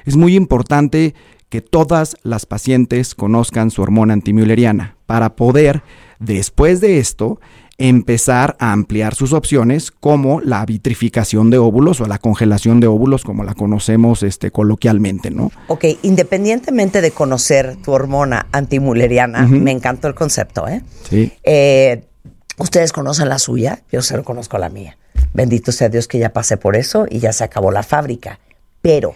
es muy importante que todas las pacientes conozcan su hormona antimülleriana para poder, después de esto, empezar a ampliar sus opciones como la vitrificación de óvulos o la congelación de óvulos como la conocemos coloquialmente, ¿no? Ok, independientemente de conocer tu hormona antimülleriana, me encantó el concepto, ¿eh? Sí. Ustedes conocen la suya, yo solo conozco la mía. Bendito sea Dios que ya pasé por eso y ya se acabó la fábrica. Pero,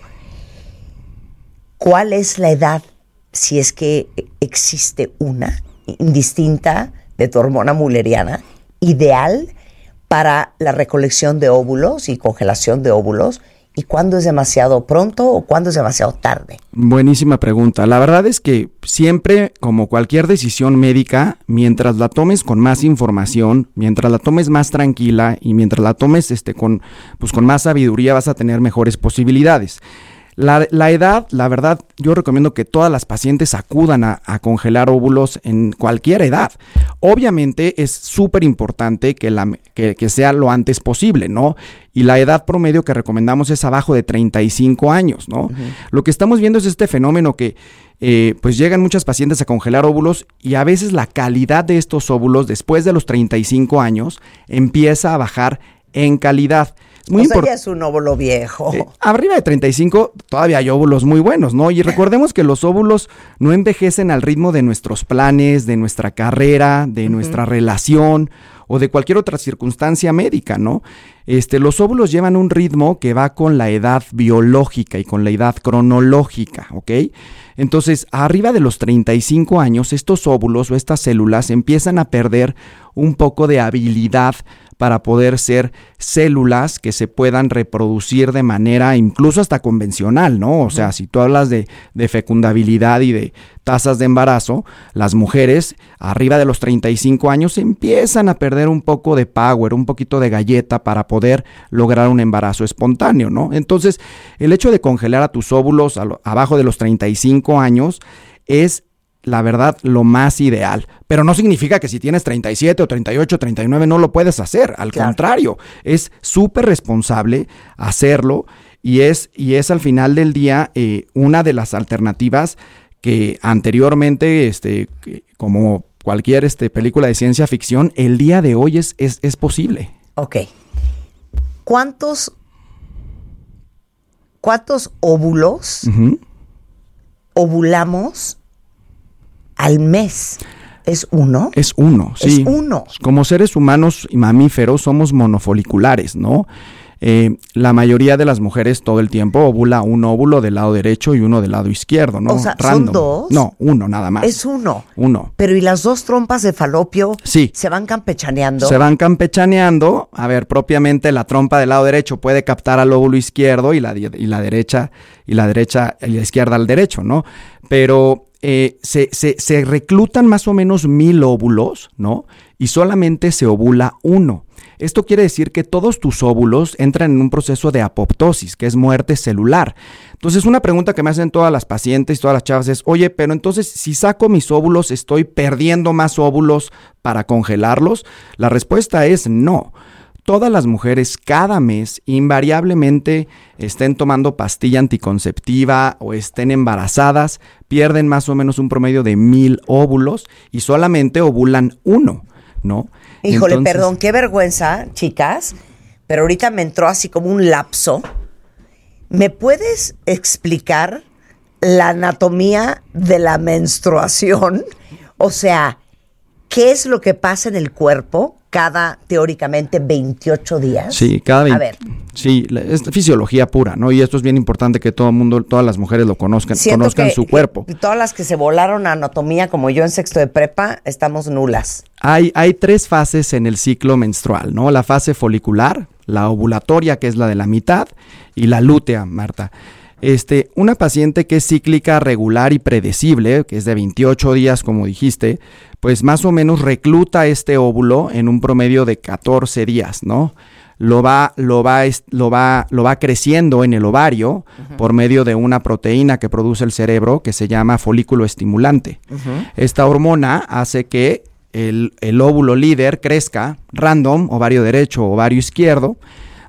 ¿cuál es la edad, si es que existe una, indistinta de tu hormona mülleriana, ideal para la recolección de óvulos y congelación de óvulos? ¿Y cuándo es demasiado pronto o cuándo es demasiado tarde? Buenísima pregunta. La verdad es que siempre, como cualquier decisión médica, mientras la tomes con más información, mientras la tomes más tranquila y mientras la tomes con más sabiduría, vas a tener mejores posibilidades. La edad, la verdad, yo recomiendo que todas las pacientes acudan a congelar óvulos en cualquier edad. Obviamente es súper importante que sea lo antes posible, ¿no? Y la edad promedio que recomendamos es abajo de 35 años, ¿no? Uh-huh. Lo que estamos viendo es este fenómeno que pues llegan muchas pacientes a congelar óvulos y a veces la calidad de estos óvulos después de los 35 años empieza a bajar en calidad. Ya es un óvulo viejo. Arriba de 35 todavía hay óvulos muy buenos, ¿no? Y recordemos que los óvulos no envejecen al ritmo de nuestros planes, de nuestra carrera, de nuestra relación o de cualquier otra circunstancia médica, ¿no? Los óvulos llevan un ritmo que va con la edad biológica y con la edad cronológica, ¿ok? Entonces, arriba de los 35 años, estos óvulos o estas células empiezan a perder un poco de habilidad para poder ser células que se puedan reproducir de manera incluso hasta convencional, ¿no? O sea, si tú hablas de fecundabilidad y de tasas de embarazo, las mujeres arriba de los 35 años empiezan a perder un poco de power, un poquito de galleta para poder lograr un embarazo espontáneo, ¿no? Entonces, el hecho de congelar a tus óvulos abajo de los 35 años es, la verdad, lo más ideal. Pero no significa que si tienes 37 o 38 o 39 no lo puedes hacer. Al contrario, es súper responsable hacerlo y es al final del día una de las alternativas que anteriormente, como cualquier película de ciencia ficción, el día de hoy es posible. Ok. ¿Cuántos óvulos ovulamos al mes? ¿Es uno? Es uno, sí. Es uno. Como seres humanos y mamíferos somos monofoliculares, ¿no? La mayoría de las mujeres todo el tiempo ovula un óvulo del lado derecho y uno del lado izquierdo, ¿no? O sea, Random. ¿son dos? No, uno nada más. Es uno. Uno. Pero ¿y las dos trompas de falopio? Sí. ¿Se van campechaneando? Se van campechaneando. A ver, propiamente la trompa del lado derecho puede captar al óvulo izquierdo y la izquierda al derecho, ¿no? Pero se reclutan más o menos 1000 óvulos, ¿no? Y solamente se ovula uno. Esto quiere decir que todos tus óvulos entran en un proceso de apoptosis, que es muerte celular. Entonces, una pregunta que me hacen todas las pacientes, todas las chavas es, oye, pero entonces, si saco mis óvulos, ¿estoy perdiendo más óvulos para congelarlos? La respuesta es no. Todas las mujeres cada mes invariablemente estén tomando pastilla anticonceptiva o estén embarazadas, pierden más o menos un promedio de 1000 óvulos y solamente ovulan uno, ¿no? Híjole, Entonces, perdón, qué vergüenza, chicas, pero ahorita me entró así como un lapso. ¿Me puedes explicar la anatomía de la menstruación? O sea, ¿qué es lo que pasa en el cuerpo cada, teóricamente, 28 días? Sí, cada 20. A ver. Sí, es fisiología pura, ¿no? Y esto es bien importante que todo el mundo, todas las mujeres lo conozcan, conozcan su cuerpo. Todas las que se volaron a anatomía, como yo en sexto de prepa, estamos nulas. Hay 3 fases en el ciclo menstrual, ¿no? La fase folicular, la ovulatoria, que es la de la mitad, y la lútea, Marta. Una paciente que es cíclica, regular y predecible, que es de 28 días, como dijiste, pues más o menos recluta este óvulo en un promedio de 14 días, ¿no? Lo va creciendo en el ovario por medio de una proteína que produce el cerebro que se llama folículo estimulante. Esta hormona hace que el óvulo líder crezca random, ovario derecho, ovario izquierdo.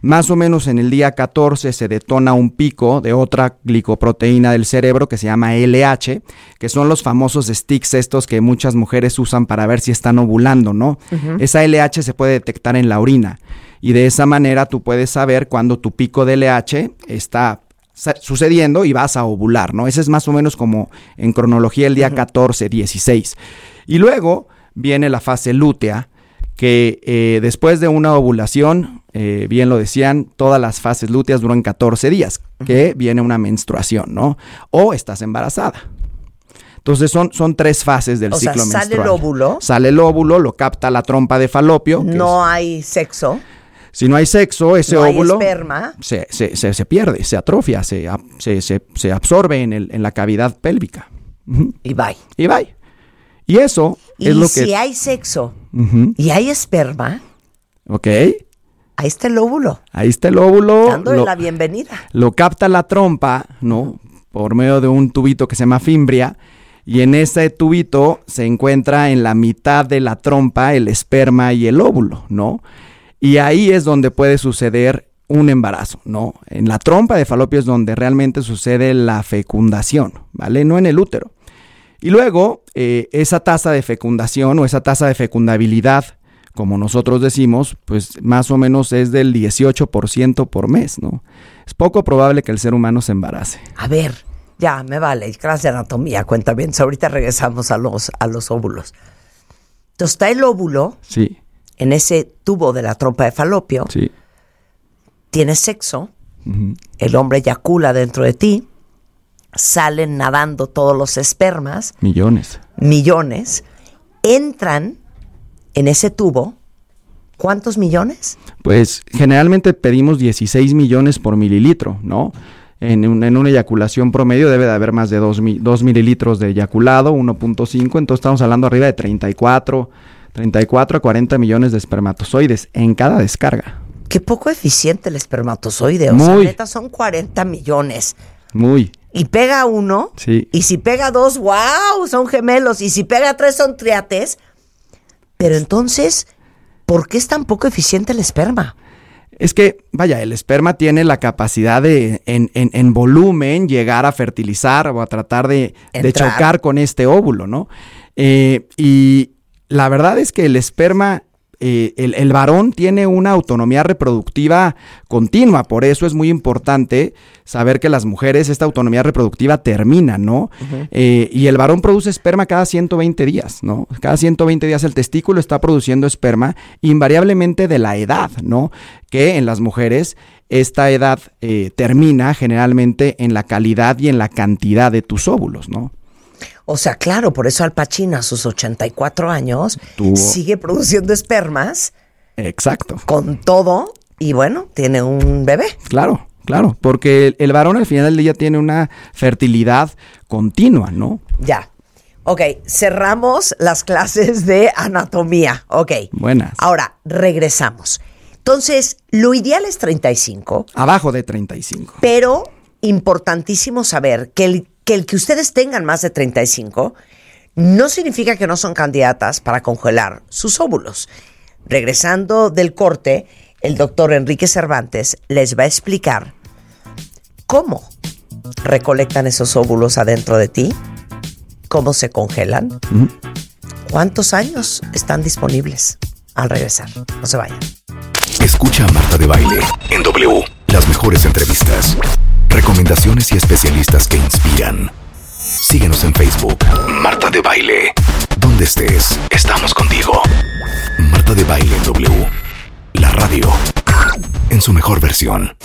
Más o menos en el día 14 se detona un pico de otra glicoproteína del cerebro que se llama LH, que son los famosos sticks estos que muchas mujeres usan para ver si están ovulando, ¿no? Uh-huh. Esa LH se puede detectar en la orina y de esa manera tú puedes saber cuándo tu pico de LH está sucediendo y vas a ovular, ¿no? Ese es más o menos como en cronología el día 14, 16. Y luego viene la fase lútea, que después de una ovulación, bien lo decían, todas las fases lúteas duran 14 días, que viene una menstruación, ¿no? O estás embarazada. Entonces son 3 fases del ciclo menstrual. ¿Sale el óvulo? Sale el óvulo, lo capta la trompa de falopio. No hay sexo. Si no hay sexo, ese óvulo hay esperma. Se pierde, se atrofia, se absorbe en la cavidad pélvica. Y bye. Y bye. Y eso es lo que... Y si hay sexo y hay esperma, ok, ahí está el óvulo. Ahí está el óvulo. Dándole la bienvenida. Lo capta la trompa, ¿no? Por medio de un tubito que se llama fimbria. Y en ese tubito se encuentra en la mitad de la trompa el esperma y el óvulo, ¿no? Y ahí es donde puede suceder un embarazo, ¿no? En la trompa de falopio es donde realmente sucede la fecundación, ¿vale? No en el útero. Y luego, esa tasa de fecundación o esa tasa de fecundabilidad, como nosotros decimos, pues más o menos es del 18% por mes, ¿no? Es poco probable que el ser humano se embarace. A ver, ya, me vale, clase de anatomía, cuenta bien. Ahorita regresamos a los óvulos. Entonces está el óvulo. Sí. En ese tubo de la trompa de falopio. Sí. Tienes sexo. Uh-huh. El hombre eyacula dentro de ti. Salen nadando todos los espermas. Millones. Entran en ese tubo. ¿Cuántos millones? Pues generalmente pedimos 16 millones por mililitro, ¿no? En una eyaculación promedio debe de haber más de 2 mililitros de eyaculado, 1.5, entonces estamos hablando arriba de 34 a 40 millones de espermatozoides en cada descarga. Qué poco eficiente el espermatozoide, o sea, neta son 40 millones. Muy. Y pega uno, sí. Y si pega 2, ¡wow!, son gemelos, y si pega 3 son triates. Pero entonces, ¿por qué es tan poco eficiente el esperma? Es que, vaya, el esperma tiene la capacidad de, en volumen, llegar a fertilizar o a tratar de chocar con este óvulo, ¿no? Y la verdad es que el esperma, el varón tiene una autonomía reproductiva continua, por eso es muy importante saber que las mujeres esta autonomía reproductiva termina, ¿no? Uh-huh. Y el varón produce esperma cada 120 días, ¿no? Cada 120 días el testículo está produciendo esperma invariablemente de la edad, ¿no? Que en las mujeres esta edad termina generalmente en la calidad y en la cantidad de tus óvulos, ¿no? O sea, claro, por eso Al Pacino a sus 84 años sigue produciendo espermas. Exacto. Con todo, y bueno, tiene un bebé. Claro, porque el varón al final del día tiene una fertilidad continua, ¿no? Ya. Ok, cerramos las clases de anatomía. Ok. Buenas. Ahora, regresamos. Entonces, lo ideal es 35. Abajo de 35. Pero importantísimo saber que el que ustedes tengan más de 35 no significa que no son candidatas para congelar sus óvulos. Regresando del corte, el doctor Enrique Cervantes les va a explicar cómo recolectan esos óvulos adentro de ti, cómo se congelan, cuántos años están disponibles. Al regresar, no se vayan. Escucha a Marta de Baile en W. Las mejores entrevistas, recomendaciones y especialistas que inspiran. Síguenos en Facebook. Marta de Baile. Donde estés, estamos contigo. Marta de Baile en W. La radio en su mejor versión.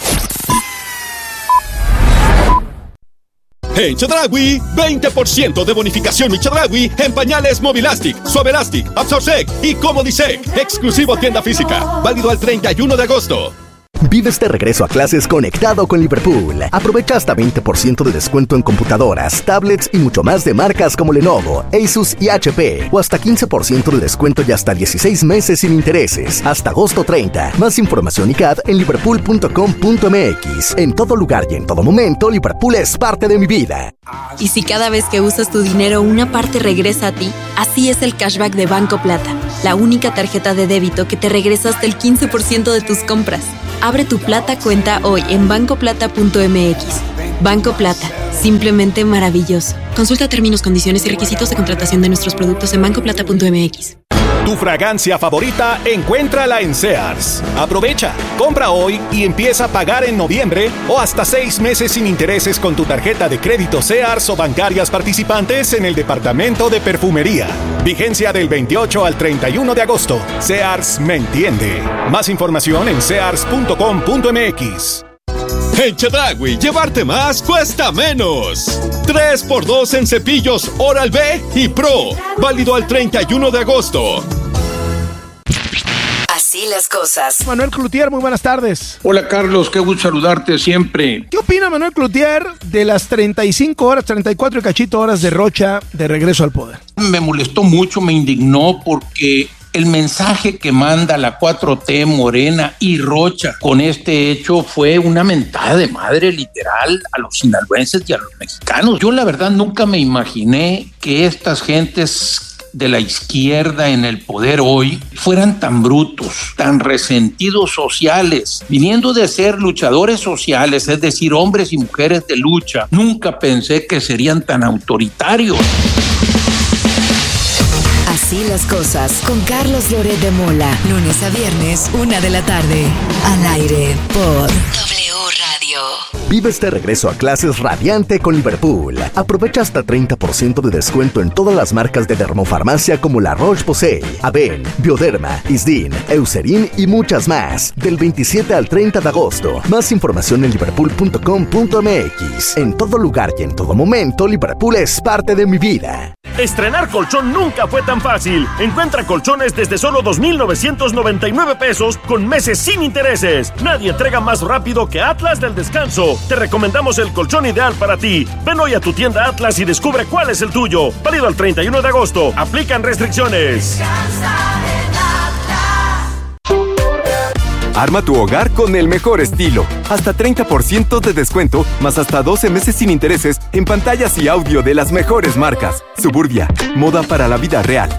En Chedraui, 20% de bonificación en Chedraui en pañales Mobilastic, Suavelastic, Absorsec y Comodisec. Exclusivo tienda física. Válido al 31 de agosto. Vive este regreso a clases conectado con Liverpool. Aprovecha hasta 20% de descuento en computadoras, tablets y mucho más de marcas como Lenovo, Asus y HP. O hasta 15% de descuento y hasta 16 meses sin intereses. Hasta agosto 30. Más información y CAD en liverpool.com.mx. En todo lugar y en todo momento, Liverpool es parte de mi vida. Y si cada vez que usas tu dinero una parte regresa a ti, así es el cashback de Banco Plata. La única tarjeta de débito que te regresa hasta el 15% de tus compras. Abre tu Plata cuenta hoy en bancoplata.mx. Banco Plata, simplemente maravilloso. Consulta términos, condiciones y requisitos de contratación de nuestros productos en bancoplata.mx. Tu fragancia favorita, encuéntrala en Sears. Aprovecha, compra hoy y empieza a pagar en noviembre o hasta 6 meses sin intereses con tu tarjeta de crédito Sears o bancarias participantes en el departamento de perfumería. Vigencia del 28 al 31 de agosto. Sears me entiende. Más información en sears.com.mx. En Chedraui, llevarte más cuesta menos. 3x2 en cepillos Oral-B y Pro. Válido al 31 de agosto. Así las cosas. Manuel Cloutier, muy buenas tardes. Hola Carlos, qué gusto saludarte siempre. ¿Qué opina Manuel Cloutier de las 34 y cachito horas de Rocha de regreso al poder? Me molestó mucho, me indignó porque el mensaje que manda la 4T, Morena y Rocha con este hecho fue una mentada de madre literal a los sinaloenses y a los mexicanos. Yo la verdad nunca me imaginé que estas gentes de la izquierda en el poder hoy fueran tan brutos, tan resentidos sociales, viniendo de ser luchadores sociales, es decir, hombres y mujeres de lucha. Nunca pensé que serían tan autoritarios. Así las cosas con Carlos Loret de Mola. Lunes a viernes, 1 de la tarde. Al aire por W Radio. Vive este regreso a clases radiante con Liverpool. Aprovecha hasta 30% de descuento en todas las marcas de dermofarmacia como La Roche-Posay, Aven, Bioderma, Isdin, Eucerin y muchas más. Del 27 al 30 de agosto. Más información en liverpool.com.mx. En todo lugar y en todo momento, Liverpool es parte de mi vida. Estrenar colchón nunca fue tan fácil. Encuentra colchones desde solo 2,999 pesos con meses sin intereses. Nadie entrega más rápido que Atlas del Descanso. Te recomendamos el colchón ideal para ti. Ven hoy a tu tienda Atlas y descubre cuál es el tuyo. Válido al 31 de agosto. Aplican restricciones. Arma tu hogar con el mejor estilo. Hasta 30% de descuento, más hasta 12 meses sin intereses en pantallas y audio de las mejores marcas. Suburbia, moda para la vida real.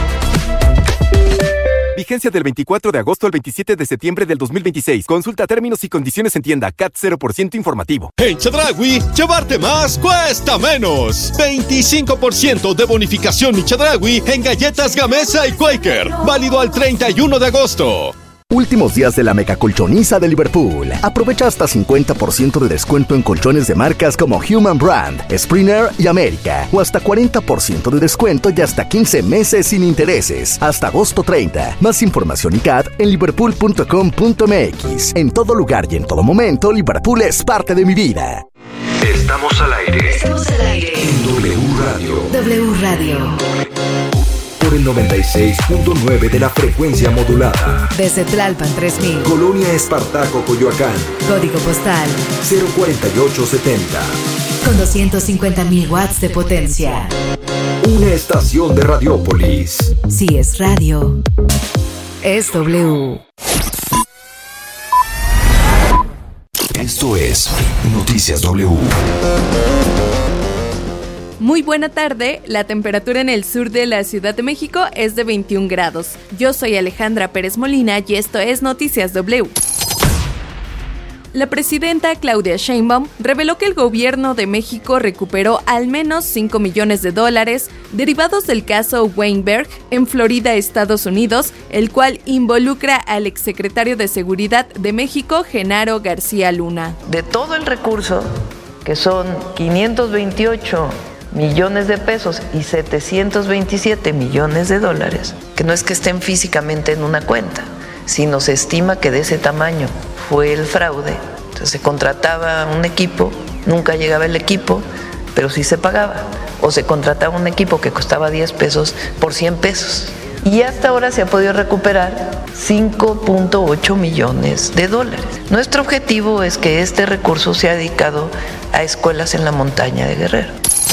Vigencia del 24 de agosto al 27 de septiembre del 2026. Consulta términos y condiciones en tienda. CAT 0% informativo. En Chedraui, llevarte más cuesta menos. 25% de bonificación Chedraui en galletas Gamesa y Quaker. Válido al 31 de agosto. Últimos días de la mega colchoniza de Liverpool. Aprovecha hasta 50% de descuento en colchones de marcas como Human Brand, Springer y América. O hasta 40% de descuento y hasta 15 meses sin intereses. Hasta agosto 30. Más información y CAT en liverpool.com.mx. En todo lugar y en todo momento, Liverpool es parte de mi vida. Estamos al aire. Estamos al aire. En W Radio. W Radio. Por el 96.9 de la frecuencia modulada. Desde Tlalpan 3000. Colonia Espartaco, Coyoacán. Código postal 04870. con 250,000 watts de potencia. Una estación de Radiópolis. Si es radio, es W. Esto es Noticias W. Muy buena tarde, la temperatura en el sur de la Ciudad de México es de 21 grados. Yo soy Alejandra Pérez Molina y esto es Noticias W. La presidenta Claudia Sheinbaum reveló que el gobierno de México recuperó al menos $5 millones derivados del caso Weinberg en Florida, Estados Unidos, el cual involucra al exsecretario de Seguridad de México, Genaro García Luna. De todo el recurso, que son 528 millones de pesos y 727 millones de dólares, que no es que estén físicamente en una cuenta, sino se estima que de ese tamaño fue el fraude. Entonces se contrataba un equipo, nunca llegaba el equipo, pero sí se pagaba. O se contrataba un equipo que costaba 10 pesos por 100 pesos. Y hasta ahora se ha podido recuperar 5.8 millones de dólares. Nuestro objetivo es que este recurso sea dedicado a escuelas en la montaña de Guerrero.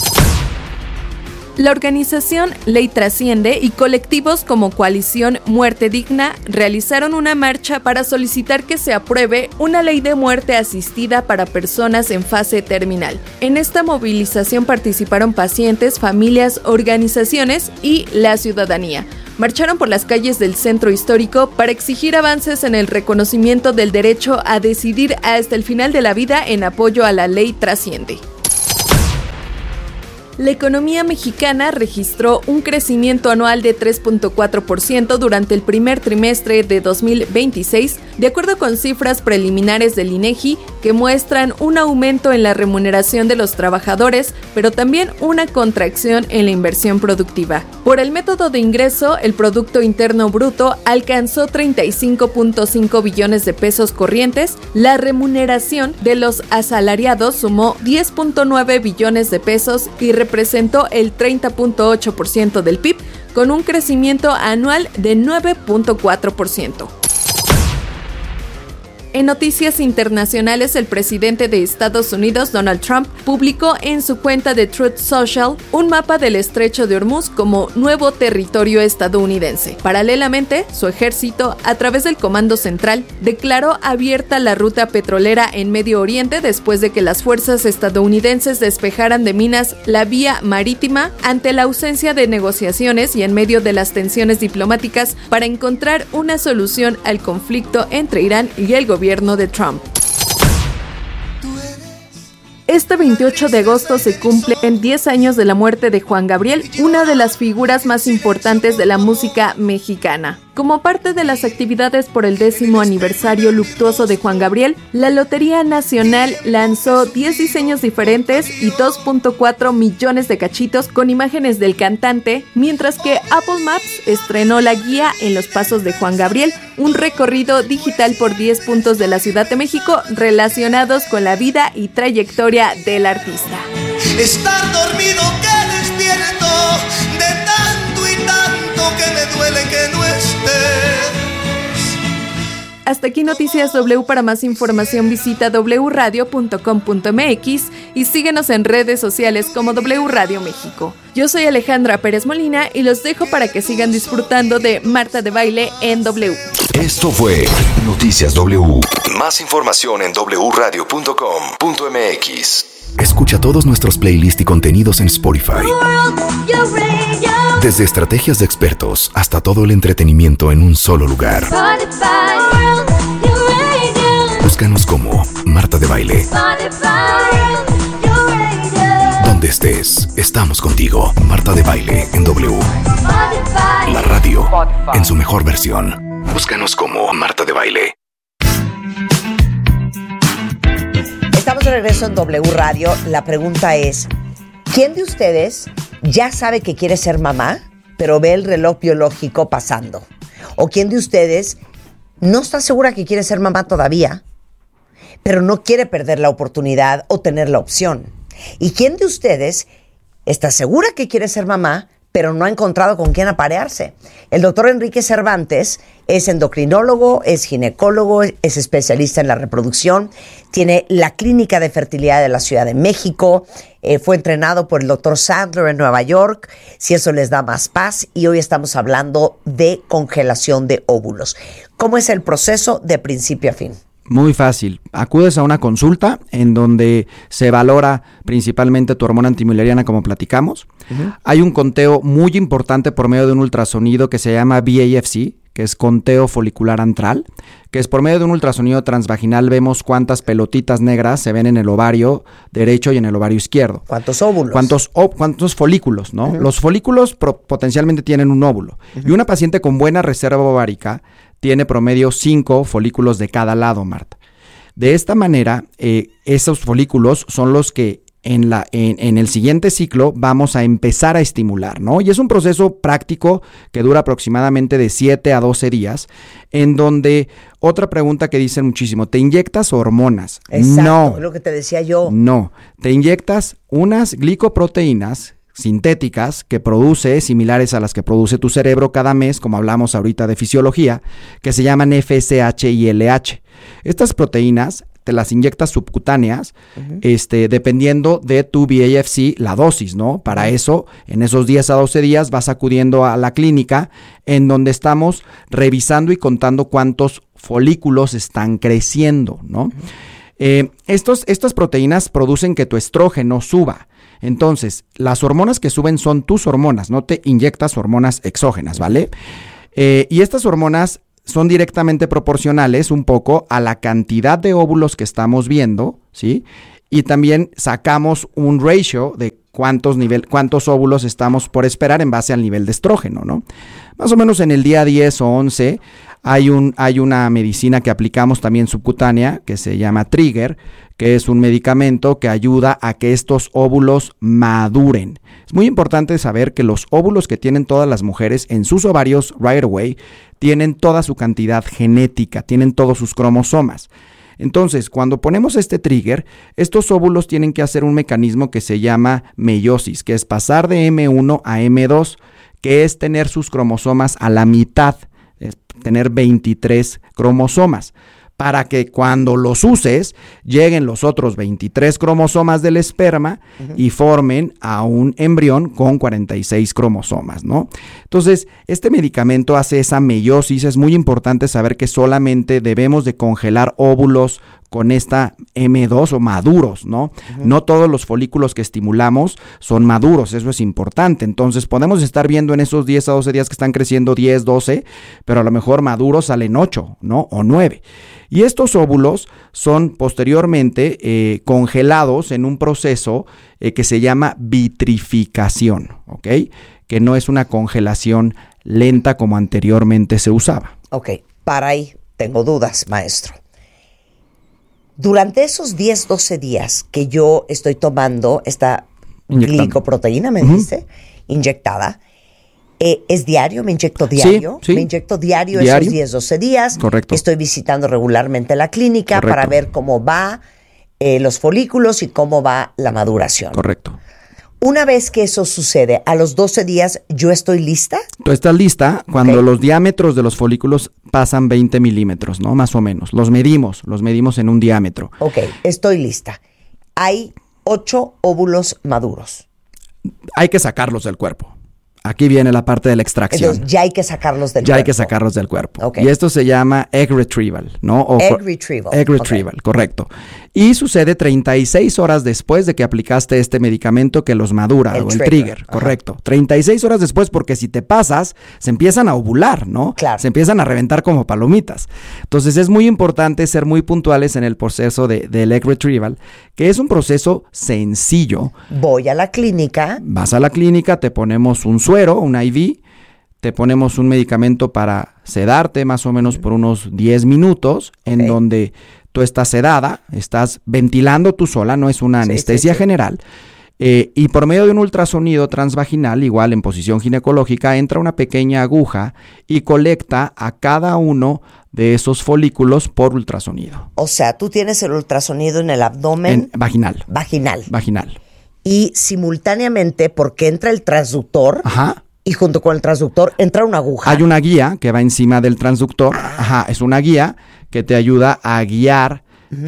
La organización Ley Trasciende y colectivos como Coalición Muerte Digna realizaron una marcha para solicitar que se apruebe una ley de muerte asistida para personas en fase terminal. En esta movilización participaron pacientes, familias, organizaciones y la ciudadanía. marcharon por las calles del centro histórico para exigir avances en el reconocimiento del derecho a decidir hasta el final de la vida en apoyo a la ley Trasciende. La economía mexicana registró un crecimiento anual de 3.4% durante el primer trimestre de 2026, de acuerdo con cifras preliminares del INEGI, que muestran un aumento en la remuneración de los trabajadores, pero también una contracción en la inversión productiva. Por el método de ingreso, el Producto Interno Bruto alcanzó 35.5 billones de pesos corrientes, la remuneración de los asalariados sumó 10.9 billones de pesos y representó el 30.8% del PIB, con un crecimiento anual de 9.4%. En noticias internacionales, el presidente de Estados Unidos, Donald Trump, publicó en su cuenta de Truth Social un mapa del Estrecho de Hormuz como nuevo territorio estadounidense. Paralelamente, su ejército, a través del Comando Central, declaró abierta la ruta petrolera en Medio Oriente después de que las fuerzas estadounidenses despejaran de minas la vía marítima ante la ausencia de negociaciones y en medio de las tensiones diplomáticas para encontrar una solución al conflicto entre Irán y el gobierno de Trump. Este 28 de agosto se cumplen 10 años de la muerte de Juan Gabriel, una de las figuras más importantes de la música mexicana. Como parte de las actividades por el 10º aniversario luctuoso de Juan Gabriel, la Lotería Nacional lanzó 10 diseños diferentes y 2.4 millones de cachitos con imágenes del cantante, mientras que Apple Maps estrenó la guía en los pasos de Juan Gabriel, un recorrido digital por 10 puntos de la Ciudad de México relacionados con la vida y trayectoria del artista. Estar dormido que despierto, de tanto y tanto que me duele que no estés. Hasta aquí Noticias W. Para más información visita wradio.com.mx y síguenos en redes sociales como W Radio México. Yo soy Alejandra Pérez Molina y los dejo para que sigan disfrutando de Marta de Baile en W. Esto fue Noticias W. Más información en wradio.com.mx. Escucha todos nuestros playlists y contenidos en Spotify. Desde estrategias de expertos hasta todo el entretenimiento en un solo lugar. Búscanos como Marta de Baile. Donde estés, estamos contigo. Marta de Baile en W. La radio en su mejor versión. Búscanos como Marta de Baile. Estamos de regreso en W Radio. La pregunta es, ¿quién de ustedes ya sabe que quiere ser mamá, pero ve el reloj biológico pasando? ¿O quién de ustedes no está segura que quiere ser mamá todavía, pero no quiere perder la oportunidad o tener la opción? ¿Y quién de ustedes está segura que quiere ser mamá, pero no ha encontrado con quién aparearse? El doctor Enrique Cervantes es endocrinólogo, es ginecólogo, es especialista en la reproducción, tiene la Clínica de Fertilidad de la Ciudad de México, fue entrenado por el doctor Sandler en Nueva York, si eso les da más paz, y hoy estamos hablando de congelación de óvulos. ¿Cómo es el proceso de principio a fin? Muy fácil. Acudes a una consulta en donde se valora principalmente tu hormona antimileriana, como platicamos. Uh-huh. Hay un conteo muy importante por medio de un ultrasonido que se llama BAFC, que es conteo folicular antral, que es por medio de un ultrasonido transvaginal vemos cuántas pelotitas negras se ven en el ovario derecho y en el ovario izquierdo. ¿Cuántos óvulos? ¿Cuántos folículos, no? Uh-huh. Los folículos potencialmente tienen un óvulo. Uh-huh. Y una paciente con buena reserva ovárica tiene promedio 5 folículos de cada lado, Marta. De esta manera, esos folículos son los que en el siguiente ciclo vamos a empezar a estimular, ¿no? Y es un proceso práctico que dura aproximadamente de 7 a 12 días, en donde otra pregunta que dicen muchísimo, ¿te inyectas hormonas? Exacto, No. Lo que te decía yo. No, te inyectas unas glicoproteínas sintéticas que produce, similares a las que produce tu cerebro cada mes, como hablamos ahorita de fisiología, que se llaman FSH y LH. Estas proteínas te las inyectas subcutáneas, uh-huh, dependiendo de tu BAFC, la dosis, ¿no? Para eso, en esos 10 a 12 días vas acudiendo a la clínica en donde estamos revisando y contando cuántos folículos están creciendo, ¿no? Uh-huh. Estas proteínas producen que tu estrógeno suba. Entonces, las hormonas que suben son tus hormonas, no te inyectas hormonas exógenas, ¿vale? Y estas hormonas son directamente proporcionales un poco a la cantidad de óvulos que estamos viendo, ¿sí? Y también sacamos un ratio de cuántos óvulos estamos por esperar en base al nivel de estrógeno, ¿no? Más o menos en el día 10 o 11 hay una medicina que aplicamos también subcutánea que se llama Trigger, que es un medicamento que ayuda a que estos óvulos maduren. Es muy importante saber que los óvulos que tienen todas las mujeres en sus ovarios right away tienen toda su cantidad genética, tienen todos sus cromosomas. Entonces, cuando ponemos este trigger, estos óvulos tienen que hacer un mecanismo que se llama meiosis, que es pasar de M1 a M2, que es tener sus cromosomas a la mitad, es tener 23 cromosomas, para que cuando los uses, lleguen los otros 23 cromosomas del esperma y formen a un embrión con 46 cromosomas, ¿no? Entonces, este medicamento hace esa meiosis. Es muy importante saber que solamente debemos de congelar óvulos con esta M2 o maduros, ¿no? No todos los folículos que estimulamos son maduros, eso es importante. Entonces podemos estar viendo en esos 10 a 12 días que están creciendo 10, 12, pero a lo mejor maduros salen 8, ¿no? O 9. Y estos óvulos son posteriormente congelados en un proceso que se llama vitrificación, ¿ok? Que no es una congelación lenta como anteriormente se usaba. Ok, para ahí tengo dudas, maestro. Durante esos 10, 12 días que yo estoy tomando esta glicoproteína, me dijiste, inyectada, ¿es diario? ¿Me inyecto diario? Sí. Me inyecto diario esos 10, 12 días. Correcto. Estoy visitando regularmente la clínica para ver cómo va los folículos y cómo va la maduración. Correcto. Una vez que eso sucede, a los 12 días, ¿yo estoy lista? Tú estás lista cuando los diámetros de los folículos pasan 20 milímetros, ¿no? Más o menos. Los medimos en un diámetro. Ok, estoy lista. Hay 8 óvulos maduros. Hay que sacarlos del cuerpo. Aquí viene la parte de la extracción. Entonces, ya hay que sacarlos del cuerpo. Ya hay que sacarlos del cuerpo. Okay. Y esto se llama egg retrieval, ¿no? Egg retrieval. Egg retrieval, correcto. Y sucede 36 horas después de que aplicaste este medicamento que los madura, el trigger, correcto. 36 horas después, porque si te pasas, se empiezan a ovular, ¿no? Claro. Se empiezan a reventar como palomitas. Entonces es muy importante ser muy puntuales en el proceso del egg retrieval, que es un proceso sencillo. Voy a la clínica. Vas a la clínica, te ponemos un suero, un IV, te ponemos un medicamento para sedarte más o menos por unos 10 minutos, en donde tú estás sedada, estás ventilando tú sola, no es una anestesia general, y por medio de un ultrasonido transvaginal, igual en posición ginecológica, entra una pequeña aguja y colecta a cada uno de esos folículos por ultrasonido. O sea, tú tienes el ultrasonido en el abdomen. Vaginal. Vaginal. Y simultáneamente, porque entra el transductor. Ajá. Y junto con el transductor entra una aguja. Hay una guía que va encima del transductor. Ajá, es una guía que te ayuda a guiar